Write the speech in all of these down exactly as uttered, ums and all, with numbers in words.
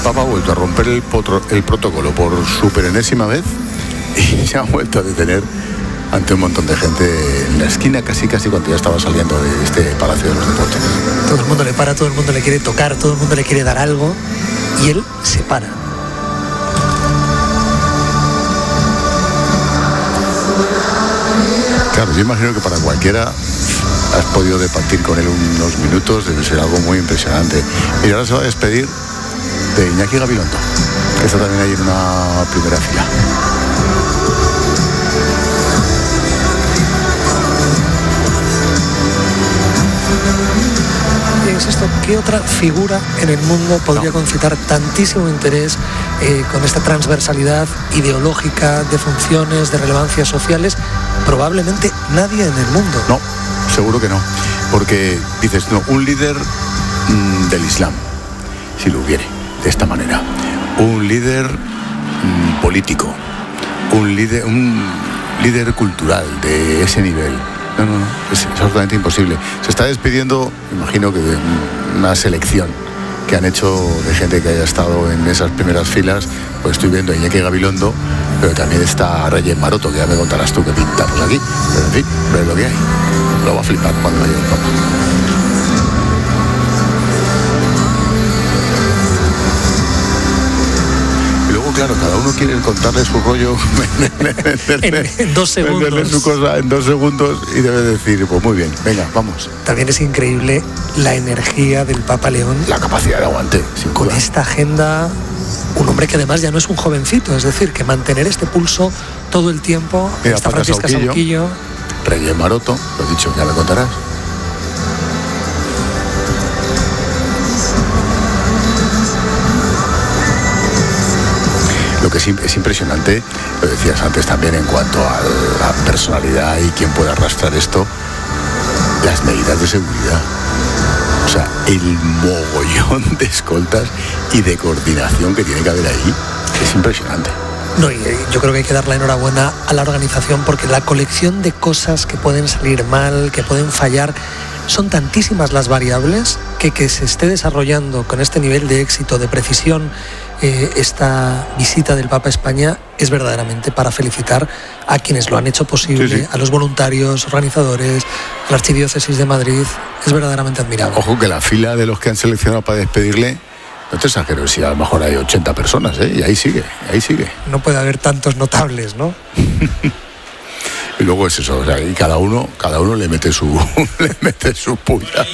Papa ha vuelto a romper el, potro, el protocolo por super enésima vez y se ha vuelto a detener ante un montón de gente en la esquina, casi casi cuando ya estaba saliendo de este Palacio de los Deportes. Todo el mundo le para, todo el mundo le quiere tocar, todo el mundo le quiere dar algo y él se para. Claro, yo imagino que para cualquiera has podido departir con él unos minutos, debe ser algo muy impresionante. Y ahora se va a despedir de Iñaki Gabilondo, que está también ahí en una primera fila. Insisto, ¿qué otra figura en el mundo podría no. concitar tantísimo interés eh, con esta transversalidad ideológica, de funciones, de relevancias sociales? Probablemente nadie en el mundo. No, seguro que no. Porque dices, no, un líder mmm, del Islam, si lo hubiere, de esta manera. Un líder mmm, político, un líder, un líder cultural de ese nivel. No, no, no, es absolutamente imposible. Se está despidiendo, imagino que de una selección que han hecho de gente que haya estado en esas primeras filas. Pues estoy viendo a Iñaki Gabilondo, pero también está Reyes Maroto, que ya me contarás tú qué pintamos aquí. Pero en fin, pero es lo que hay. Lo va a flipar cuando vaya el Papa. Claro, cada uno quiere contarle su rollo en, en dos segundos. Su cosa en dos segundos y debe decir, pues muy bien, venga, vamos. También es increíble la energía del Papa León. La capacidad de aguante, sin con duda. Esta agenda, un hombre que además ya no es un jovencito, es decir, que mantener este pulso todo el tiempo. Mira, está Francisca Sauquillo. Reyes Maroto, lo he dicho, ya me contarás. Lo que es impresionante, lo decías antes también en cuanto a la personalidad y quién puede arrastrar esto, las medidas de seguridad. O sea, el mogollón de escoltas y de coordinación que tiene que haber ahí es impresionante. No, y yo creo que hay que dar la enhorabuena a la organización porque la colección de cosas que pueden salir mal, que pueden fallar, son tantísimas las variables que que se esté desarrollando con este nivel de éxito, de precisión, eh, esta visita del Papa a España es verdaderamente para felicitar a quienes lo han hecho posible, sí, sí. a los voluntarios, organizadores, a la Archidiócesis de Madrid. Es verdaderamente admirable. Ojo que la fila de los que han seleccionado para despedirle, no te exagero, si a lo mejor hay ochenta personas, ¿eh? Y ahí sigue, ahí sigue. No puede haber tantos notables, ¿no? Y luego es eso, o sea, y cada uno, cada uno le mete su, le mete su puya.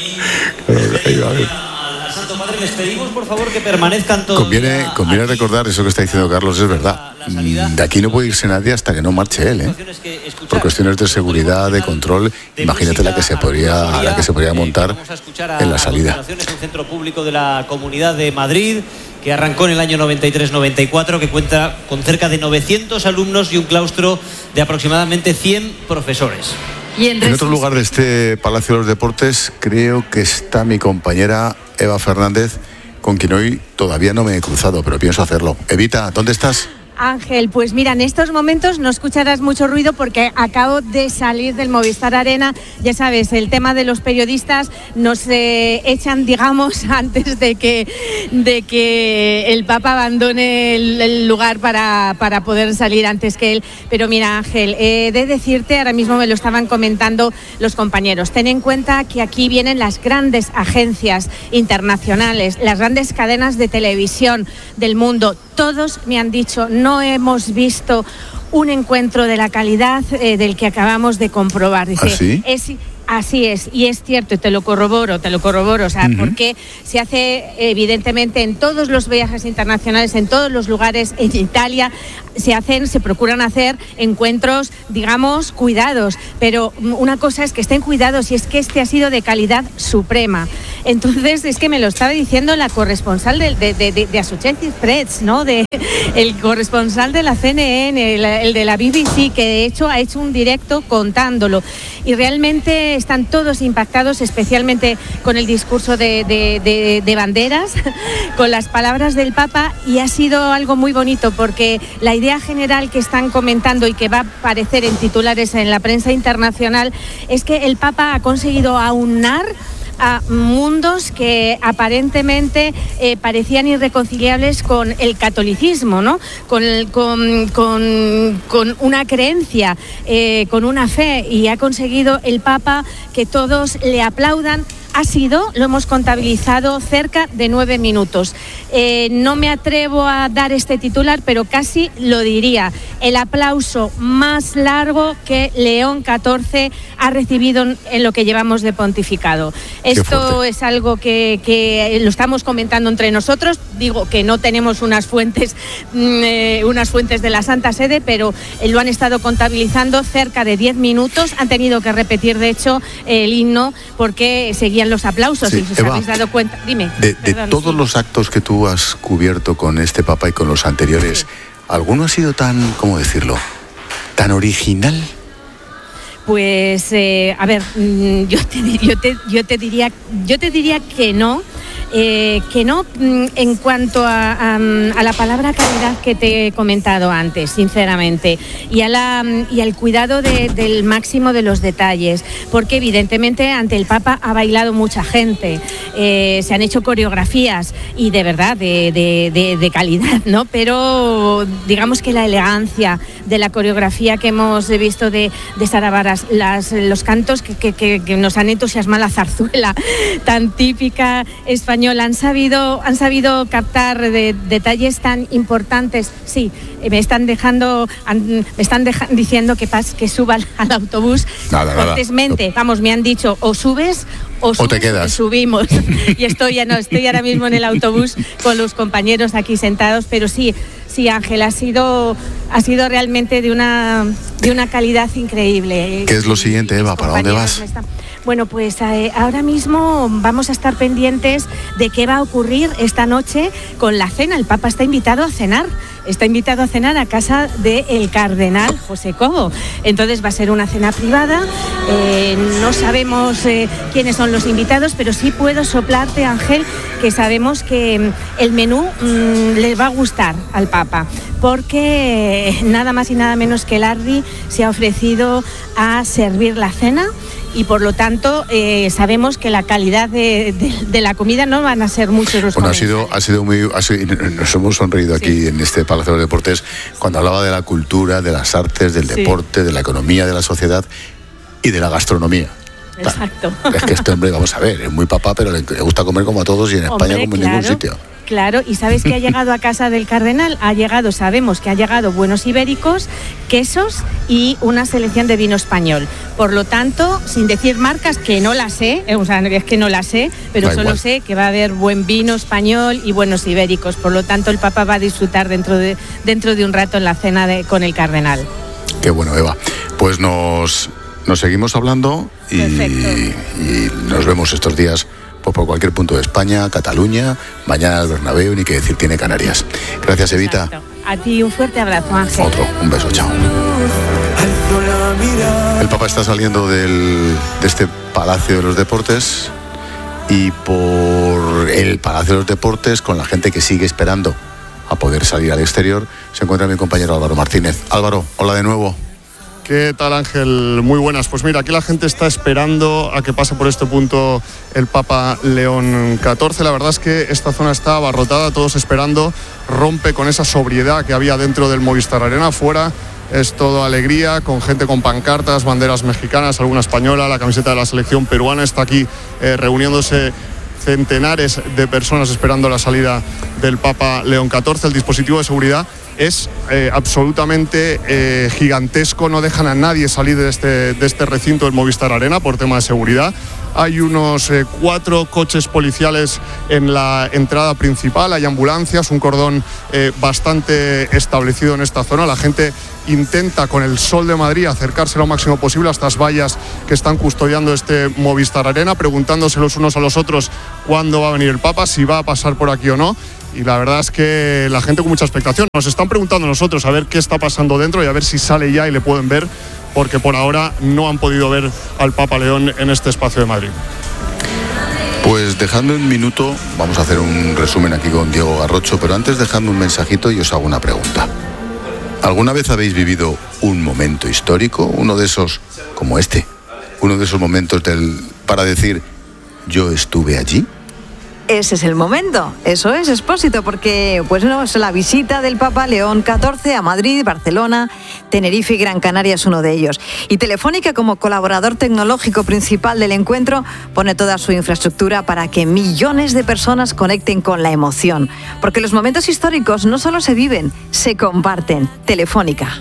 Ahí va a ver. Santo Padre, les pedimos por favor que permanezcan todos. Conviene, conviene recordar eso que está diciendo Carlos, es verdad. De aquí no puede irse nadie hasta que no marche él, ¿eh? Por cuestiones de seguridad, de control, imagínate la que se podría, la que se podría montar en la salida. Es un centro público de la Comunidad de Madrid que arrancó en el año noventa y tres noventa y cuatro, que cuenta con cerca de novecientos alumnos y un claustro de aproximadamente cien profesores. Y en, en otro lugar de este Palacio de los Deportes creo que está mi compañera Eva Fernández, con quien hoy todavía no me he cruzado, pero pienso hacerlo. Evita, ¿dónde estás? Ángel, pues mira, en estos momentos no escucharás mucho ruido porque acabo de salir del Movistar Arena. Ya sabes, el tema de los periodistas nos eh, echan, digamos, antes de que, de que el Papa abandone el, el lugar para, para poder salir antes que él. Pero mira, Ángel, he de decirte, ahora mismo me lo estaban comentando los compañeros, ten en cuenta que aquí vienen las grandes agencias internacionales, las grandes cadenas de televisión del mundo. Todos me han dicho, no hemos visto un encuentro de la calidad eh, del que acabamos de comprobar. Dice, ¿Ah, sí? es, así es, y es cierto, y te lo corroboro, te lo corroboro, o sea, uh-huh. porque se hace evidentemente en todos los viajes internacionales, en todos los lugares, en Italia, se hacen, se procuran hacer encuentros, digamos, cuidados, pero una cosa es que estén cuidados y es que este ha sido de calidad suprema. Entonces, es que me lo estaba diciendo la corresponsal de, de, de, de Associated Press, ¿no? De, el corresponsal de la C N N, el, el de la B B C, que de hecho ha hecho un directo contándolo. Y realmente están todos impactados, especialmente con el discurso de, de, de, de Banderas, con las palabras del Papa, y ha sido algo muy bonito porque la idea general que están comentando y que va a aparecer en titulares en la prensa internacional es que el Papa ha conseguido aunar a mundos que aparentemente eh, parecían irreconciliables con el catolicismo, ¿no? Con, el, con, con, con una creencia, eh, con una fe, y ha conseguido el Papa que todos le aplaudan. Ha sido, lo hemos contabilizado, cerca de nueve minutos. Eh, no me atrevo a dar este titular, pero casi lo diría. El aplauso más largo que León catorce ha recibido en lo que llevamos de pontificado. Esto es algo que, que lo estamos comentando entre nosotros. Digo que no tenemos unas fuentes, eh, unas fuentes de la Santa Sede, pero eh, lo han estado contabilizando cerca de diez minutos. Han tenido que repetir, de hecho, el himno porque seguían los aplausos. Sí, si os Eva, habéis dado cuenta. Dime. De, de perdón, todos sí. los actos que tú has cubierto con este Papa y con los anteriores, sí. ¿alguno ha sido tan, cómo decirlo, tan original? Pues, eh, a ver, yo te, yo te, yo te diría, yo te diría que no. Eh, que no en cuanto a, a, a la palabra caridad que te he comentado antes, sinceramente, y, a la, y al cuidado de, del máximo de los detalles, porque evidentemente ante el Papa ha bailado mucha gente, eh, se han hecho coreografías y de verdad de, de, de, de calidad, ¿no? Pero digamos que la elegancia de la coreografía que hemos visto de, de Sara Varas, las, los cantos que, que, que, que nos han entusiasmado, la zarzuela tan típica española, han sabido, han sabido captar de, detalles tan importantes. Sí, me están dejando, me están deja, diciendo que pas, que suba al, al autobús. Nada, cortésmente. Nada. Vamos, me han dicho o subes o, subes, o te quedas. O subimos. Y estoy ya no, estoy ahora mismo en el autobús con los compañeros aquí sentados, pero sí. Sí, Ángel, ha sido, ha sido realmente de una, de una calidad increíble. ¿Qué es lo siguiente, Eva? ¿Para dónde vas? Bueno, pues eh, ahora mismo vamos a estar pendientes de qué va a ocurrir esta noche con la cena. El Papa está invitado a cenar. Está invitado a cenar a casa del cardenal José Cobo. Entonces va a ser una cena privada. Eh, no sabemos eh, quiénes son los invitados, pero sí puedo soplarte, Ángel, que sabemos que el menú mmm, le va a gustar al Papa, porque nada más y nada menos que Larry se ha ofrecido a servir la cena. Y por lo tanto eh, sabemos que la calidad de, de, de la comida no van a ser muchos los Bueno, ha sido, ha sido muy... Ha sido, nos hemos sonreído aquí sí. en este Palacio de los Deportes cuando hablaba de la cultura, de las artes, del sí. deporte, de la economía de la sociedad y de la gastronomía. Exacto. Es que este hombre, vamos a ver, es muy papá, pero le gusta comer como a todos y en España hombre, como en claro. ningún sitio. Claro, y sabes que ha llegado a casa del cardenal, ha llegado, sabemos que ha llegado buenos ibéricos, quesos y una selección de vino español. Por lo tanto, sin decir marcas, que no las sé, o sea, es que no las sé, pero da solo igual. Sé que va a haber buen vino español y buenos ibéricos. Por lo tanto, el Papa va a disfrutar dentro de, dentro de un rato en la cena de, con el cardenal. Qué bueno, Eva. Pues nos, nos seguimos hablando y, y nos vemos estos días por cualquier punto de España, Cataluña, mañana el Bernabéu, ni que decir tiene Canarias. Gracias, Evita. Exacto. A ti un fuerte abrazo, Ángel. Otro, un beso, chao. El Papa está saliendo del, de este Palacio de los Deportes y por el Palacio de los Deportes, con la gente que sigue esperando a poder salir al exterior, se encuentra mi compañero Álvaro Martínez. Álvaro, hola de nuevo. ¿Qué tal, Ángel? Muy buenas. Pues mira, aquí la gente está esperando a que pase por este punto el Papa León catorce. La verdad es que esta zona está abarrotada, todos esperando. Rompe con esa sobriedad que había dentro del Movistar Arena. Afuera es todo alegría, con gente con pancartas, banderas mexicanas, alguna española, la camiseta de la selección peruana. Está aquí eh, reuniéndose centenares de personas esperando la salida del Papa León catorce. El dispositivo de seguridad es eh, absolutamente eh, gigantesco, no dejan a nadie salir de este, de este recinto del Movistar Arena por tema de seguridad. Hay unos eh, cuatro coches policiales en la entrada principal, hay ambulancias, un cordón eh, bastante establecido en esta zona. La gente intenta con el sol de Madrid acercarse lo máximo posible a estas vallas que están custodiando este Movistar Arena, preguntándose los unos a los otros cuándo va a venir el Papa, si va a pasar por aquí o no. Y la verdad es que la gente con mucha expectación. Nos están preguntando nosotros a ver qué está pasando dentro y a ver si sale ya y le pueden ver, porque por ahora no han podido ver al Papa León en este espacio de Madrid. Pues dejando un minuto, vamos a hacer un resumen aquí con Diego Garrocho, pero antes dejando un mensajito y os hago una pregunta. ¿Alguna vez habéis vivido un momento histórico? Uno de esos, como este, uno de esos momentos del, para decir, yo estuve allí? Ese es el momento, eso es, Expósito, porque pues no, es la visita del Papa León catorce a Madrid, Barcelona, Tenerife y Gran Canaria es uno de ellos. Y Telefónica, como colaborador tecnológico principal del encuentro, pone toda su infraestructura para que millones de personas conecten con la emoción. Porque los momentos históricos no solo se viven, se comparten. Telefónica.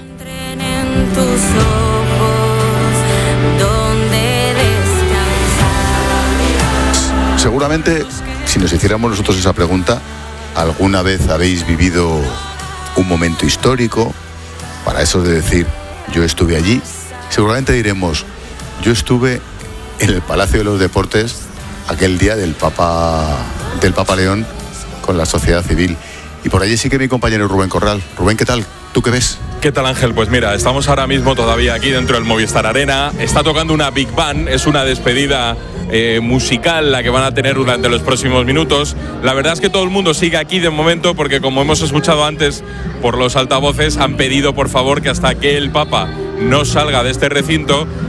Seguramente, si nos hiciéramos nosotros esa pregunta, ¿alguna vez habéis vivido un momento histórico? Para eso de decir, yo estuve allí, seguramente diremos, yo estuve en el Palacio de los Deportes aquel día del Papa, del Papa León con la sociedad civil. Y por allí sí que mi compañero Rubén Corral. Rubén, ¿qué tal? ¿Tú qué ves? ¿Qué tal, Ángel? Pues mira, estamos ahora mismo todavía aquí dentro del Movistar Arena. Está tocando una Big Band, es una despedida eh, musical la que van a tener durante los próximos minutos. La verdad es que todo el mundo sigue aquí de momento porque, como hemos escuchado antes por los altavoces, han pedido por favor que hasta que el Papa no salga de este recinto